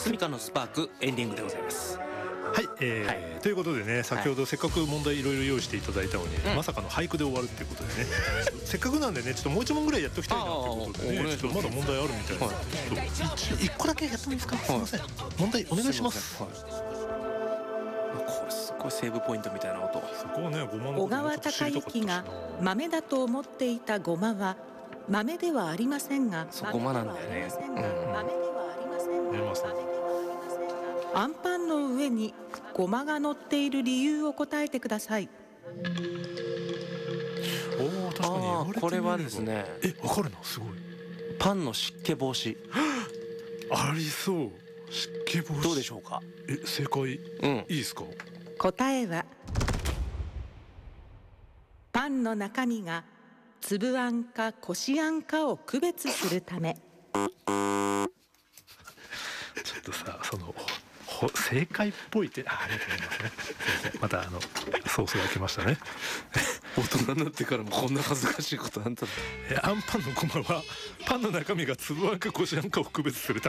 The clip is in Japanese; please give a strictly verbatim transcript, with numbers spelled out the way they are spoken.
スミカのスパークエンディングでございます。 はい、えーはい、ということでね、先ほどせっかく問題いろいろ用意していただいたのに、はい、まさかの俳句で終わるっていうことでねせっかくなんでね、ちょっともう一問ぐらいやっときたいなっていうことでね、ちょっとまだ問題あるみたいなので、はい、いっこだけやってもいいですか、はい、すいません、問題お願いします。はい、 これすごいセーブポイントみたいな音。 そこはね、ごまの小川隆之が豆だと思っていたごまは豆ではありませんが、 そう、ごまなんだよね。 豆ではありませんが、アンパンの上にごまが乗っている理由を答えてください。 おー、確かに言われてみれば。 これはですね、 え、わかるのすごい。 パンの湿気防止ありそう。湿気防止どうでしょうか。 え、正解、うん、いいですか。 答えはパンの中身が粒あんかこしあんかを区別するため。 ちょっとさ、その正解っぽいって、あ、ありがとうございますね。先生、またあのソースが開けましたね。 大人になってからもこんな恥ずかしいことあんただ。 え、アンパンのごまはパンの中身が粒あんかこしあんかを区別するため